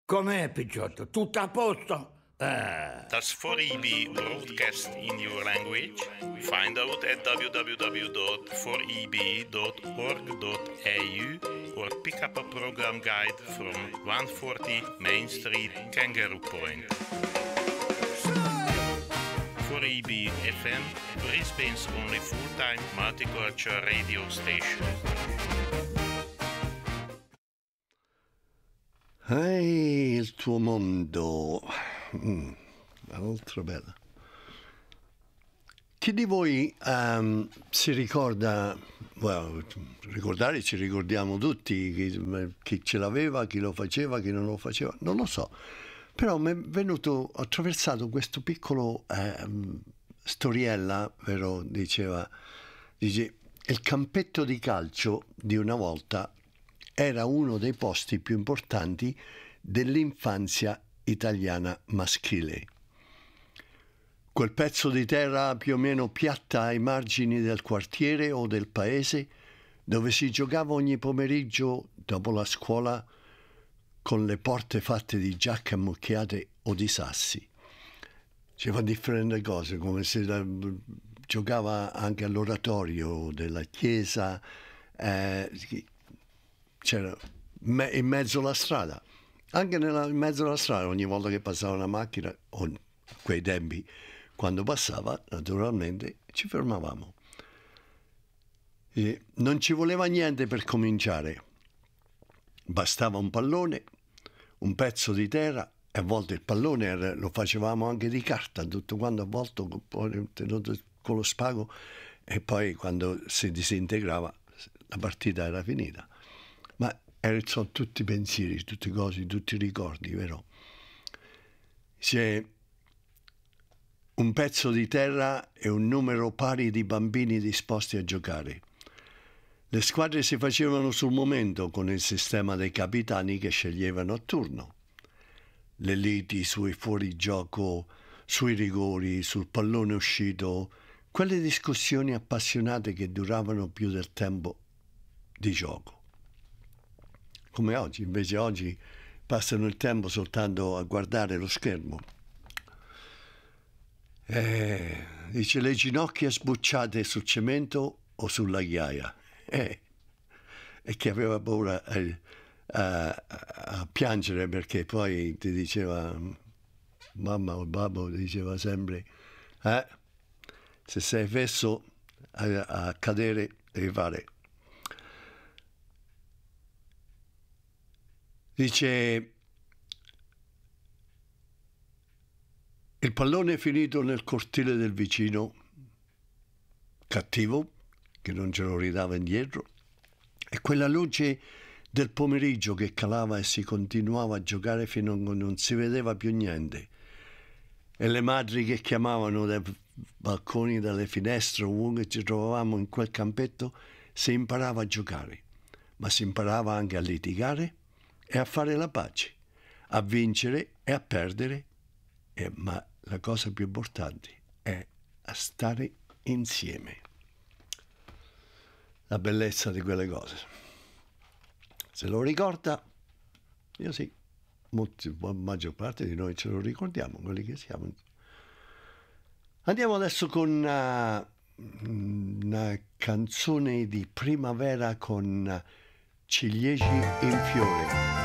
Com'è, Picciotto? Tutto a posto? Does 4EB broadcast in your language? Find out at www.4eb.org.au or pick up a program guide from 140 Main Street, Kangaroo Point. 4EB FM, Brisbane's only full-time multicultural radio station. Ehi, il tuo mondo, molto bella. Chi di voi si ricorda, ricordare ci ricordiamo tutti, chi ce l'aveva, chi lo faceva, chi non lo faceva, non lo so, però mi è venuto, ho attraversato questo piccolo storiella, vero, dice, il campetto di calcio di una volta era uno dei posti più importanti dell'infanzia italiana maschile. Quel pezzo di terra più o meno piatta ai margini del quartiere o del paese, dove si giocava ogni pomeriggio dopo la scuola con le porte fatte di giacche ammucchiate o di sassi. C'erano differenti cose, come se giocava anche all'oratorio della chiesa, c'era in mezzo alla strada, anche in mezzo alla strada, ogni volta che passava una macchina, o a quei tempi, quando passava, naturalmente, ci fermavamo. E non ci voleva niente per cominciare. Bastava un pallone, un pezzo di terra, e a volte il pallone lo facevamo anche di carta, tutto quanto avvolto, tenuto con lo spago, e poi quando si disintegrava la partita era finita. Ma sono tutti pensieri, tutte cose, tutti ricordi, vero? C'è un pezzo di terra e un numero pari di bambini disposti a giocare. Le squadre si facevano sul momento con il sistema dei capitani che sceglievano a turno. Le liti sui fuorigioco, sui rigori, sul pallone uscito, quelle discussioni appassionate che duravano più del tempo di gioco. Come oggi, invece oggi passano il tempo soltanto a guardare lo schermo. Dice le ginocchia sbucciate sul cemento o sulla ghiaia. E chi aveva paura a piangere perché poi ti diceva, mamma o babbo diceva sempre, se sei fesso a cadere devi fare. Dice, il pallone è finito nel cortile del vicino, cattivo, che non ce lo ridava indietro, e quella luce del pomeriggio che calava e si continuava a giocare fino a che non si vedeva più niente, e le madri che chiamavano dai balconi, dalle finestre, ovunque ci trovavamo in quel campetto, si imparava a giocare, ma si imparava anche a litigare e a fare la pace, a vincere e a perdere, ma la cosa più importante è a stare insieme. La bellezza di quelle cose. Se lo ricorda, io sì, la maggior parte di noi ce lo ricordiamo, quelli che siamo. Andiamo adesso con una canzone di primavera con ciliegi in fiore.